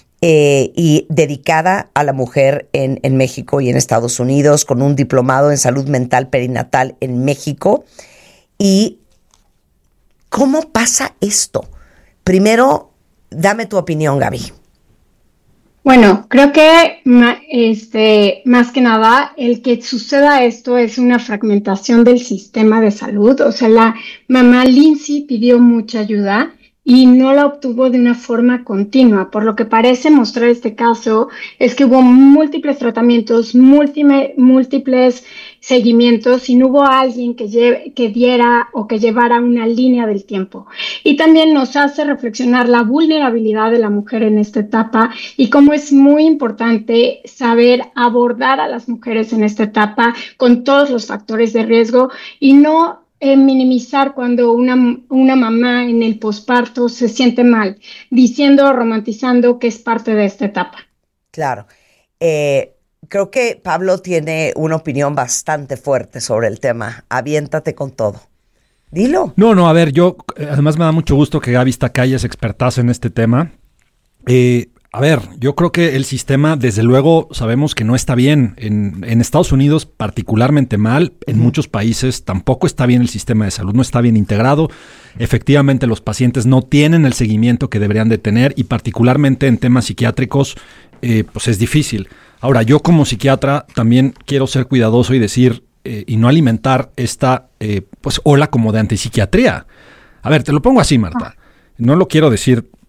y dedicada a la mujer en México y en Estados Unidos, con un diplomado en salud mental perinatal en México. ¿Y cómo pasa esto? Primero, Dame tu opinión, Gaby. Bueno, creo que más que nada el que suceda esto es una fragmentación del sistema de salud. O sea, la mamá Lindsay pidió mucha ayuda y no la obtuvo de una forma continua. Por lo que parece mostrar este caso es que hubo múltiples tratamientos, múltiples seguimientos y no hubo alguien que diera o que llevara una línea del tiempo. Y también nos hace reflexionar la vulnerabilidad de la mujer en esta etapa y cómo es muy importante saber abordar a las mujeres en esta etapa con todos los factores de riesgo y no minimizar cuando una mamá en el posparto se siente mal, diciendo o romantizando que es parte de esta etapa. Claro. Creo que Pablo tiene una opinión bastante fuerte sobre el tema. Aviéntate con todo. Dilo. No, a ver, yo, además me da mucho gusto que Gaby está acá y es expertaza en este tema. A ver, yo creo que el sistema, desde luego, sabemos que no está bien. En Estados Unidos, particularmente mal. En muchos países tampoco está bien el sistema de salud, no está bien integrado. Efectivamente, los pacientes no tienen el seguimiento que deberían de tener y particularmente en temas psiquiátricos, pues es difícil. Ahora, yo como psiquiatra también quiero ser cuidadoso y decir, y no alimentar esta pues ola como de antipsiquiatría. A ver, te lo pongo así, Marta. No lo quiero decir